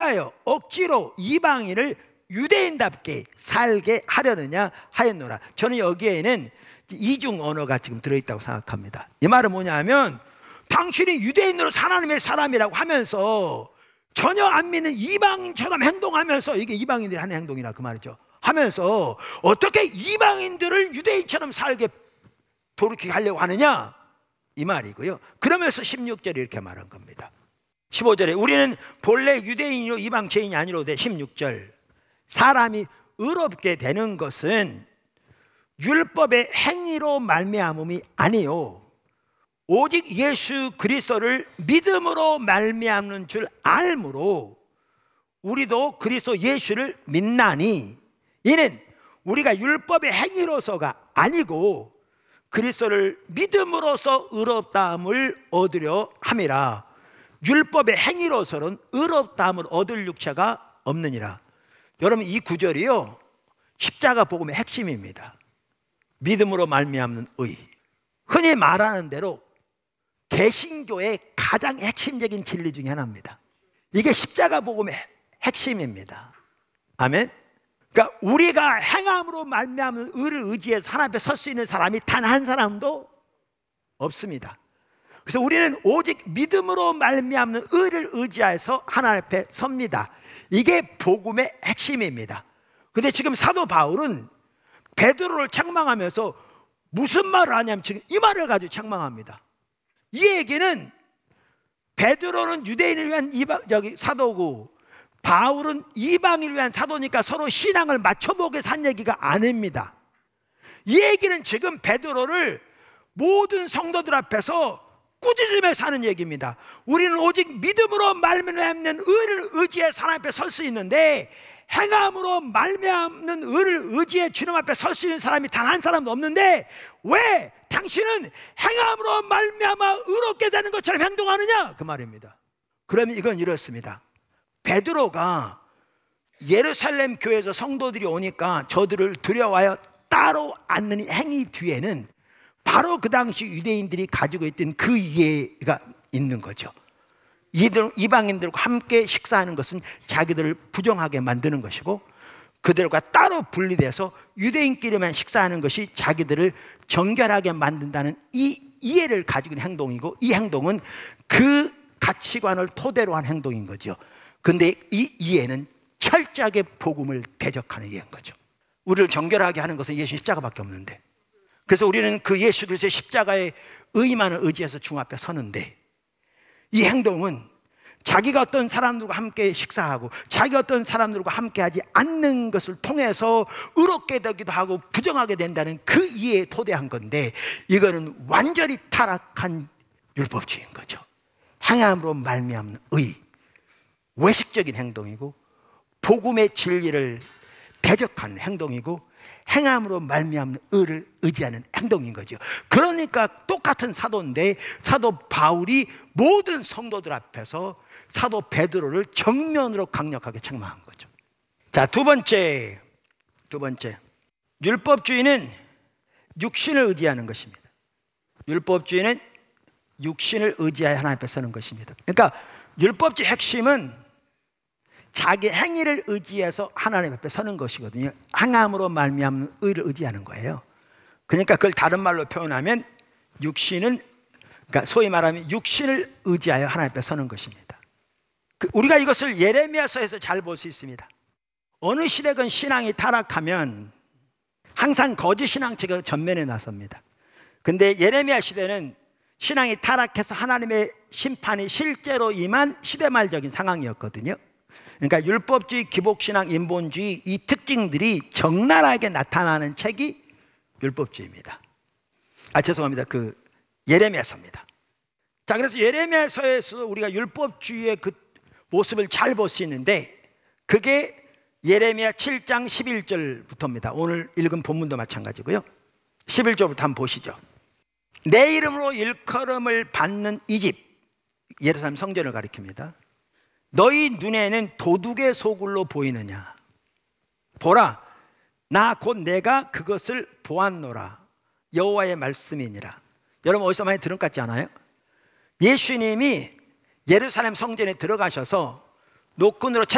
어찌하여 억지로 이방인을 유대인답게 살게 하려느냐 하였노라. 저는 여기에는 이중 언어가 지금 들어있다고 생각합니다. 이 말은 뭐냐면, 당신이 유대인으로 하나님의 사람이라고 하면서 전혀 안 믿는 이방인처럼 행동하면서, 이게 이방인들이 하는 행동이라 그 말이죠, 하면서 어떻게 이방인들을 유대인처럼 살게 돌이키게 하려고 하느냐, 이 말이고요. 그러면서 16절에 이렇게 말한 겁니다. 15절에 우리는 본래 유대인이요 이방 죄인이 아니로되, 16절, 사람이 의롭게 되는 것은 율법의 행위로 말미암음이 아니요 오직 예수 그리스도를 믿음으로 말미암는 줄 알므로 우리도 그리스도 예수를 믿나니, 이는 우리가 율법의 행위로서가 아니고 그리스도를 믿음으로써 의롭다함을 얻으려 함이라. 율법의 행위로서는 의롭다함을 얻을 육체가 없느니라. 여러분, 이 구절이요 십자가 복음의 핵심입니다. 믿음으로 말미암는 의, 흔히 말하는 대로 개신교의 가장 핵심적인 진리 중에 하나입니다. 이게 십자가 복음의 핵심입니다. 아멘. 그러니까 우리가 행함으로 말미암는 의를 의지해서 하나님 앞에 설 수 있는 사람이 단 한 사람도 없습니다. 그래서 우리는 오직 믿음으로 말미암는 의를 의지해서 하나님 앞에 섭니다. 이게 복음의 핵심입니다. 그런데 지금 사도 바울은 베드로를 책망하면서 무슨 말을 하냐면 지금 이 말을 가지고 책망합니다. 이 얘기는 베드로는 유대인을 위한 사도고 바울은 이방인을 위한 사도니까 서로 신앙을 맞춰보게 해서 한 얘기가 아닙니다. 이 얘기는 지금 베드로를 모든 성도들 앞에서 꾸짖으면서 하는 얘기입니다. 우리는 오직 믿음으로 말미암는 의를 의지해 하나님 앞에 설 수 있는데, 행함으로 말미암는 의를 의지해 주님 앞에 설 수 있는 사람이 단 한 사람도 없는데 왜 당신은 행함으로 말미암아 의롭게 되는 것처럼 행동하느냐, 그 말입니다. 그러면 이건 이렇습니다. 베드로가 예루살렘 교회에서 성도들이 오니까 저들을 두려워하여 따로 앉는 행위 뒤에는 바로 그 당시 유대인들이 가지고 있던 그 이해가 있는 거죠. 이방인들과 함께 식사하는 것은 자기들을 부정하게 만드는 것이고, 그들과 따로 분리돼서 유대인끼리만 식사하는 것이 자기들을 정결하게 만든다는 이 이해를 가지고 있는 행동이고, 이 행동은 그 가치관을 토대로 한 행동인 거죠. 그런데 이 이해는 철저하게 복음을 대적하는 이해인 거죠. 우리를 정결하게 하는 것은 예수 십자가밖에 없는데, 그래서 우리는 그 예수 그리스도의 십자가의 의만을 의지해서 주 앞에 서는데, 이 행동은 자기가 어떤 사람들과 함께 식사하고 자기가 어떤 사람들과 함께 하지 않는 것을 통해서 의롭게 되기도 하고 부정하게 된다는 그 이해에 토대한 건데, 이거는 완전히 타락한 율법주의인 거죠. 행함으로 말미암는 의, 외식적인 행동이고 복음의 진리를 대적하는 행동이고 행함으로 말미암는 의를 의지하는 행동인 거죠. 그러니까 똑같은 사도인데 사도 바울이 모든 성도들 앞에서 사도 베드로를 정면으로 강력하게 책망한 거죠. 자, 두 번째, 율법주의는 육신을 의지하는 것입니다. 율법주의는 육신을 의지하여 하나님 앞에 서는 것입니다. 그러니까 율법주의 핵심은 자기 행위를 의지해서 하나님 앞에 서는 것이거든요. 행함으로 말미암는 의를 의지하는 거예요. 그러니까 그걸 다른 말로 표현하면 육신은, 그러니까 소위 말하면 육신을 의지하여 하나님 앞에 서는 것입니다. 우리가 이것을 예레미야서에서 잘 볼 수 있습니다. 어느 시대건 신앙이 타락하면 항상 거짓 신앙체가 전면에 나섭니다. 근데 예레미야 시대는 신앙이 타락해서 하나님의 심판이 실제로 임한 시대말적인 상황이었거든요. 그러니까 율법주의, 기복신앙, 인본주의 이 특징들이 적나라하게 나타나는 책이 율법주의입니다. 죄송합니다. 예레미야서입니다. 자, 그래서 예레미야서에서 우리가 율법주의의 그 모습을 잘 볼 수 있는데, 그게 예레미야 7장 11절부터입니다. 오늘 읽은 본문도 마찬가지고요. 11절부터 한번 보시죠. 내 이름으로 일컬음을 받는 이 집, 예루살렘 성전을 가리킵니다. 너희 눈에는 도둑의 소굴로 보이느냐? 보라, 나 곧 내가 그것을 보았노라. 여호와의 말씀이니라. 여러분 어디서 많이 들은 것 같지 않아요? 예수님이 예루살렘 성전에 들어가셔서 노끈으로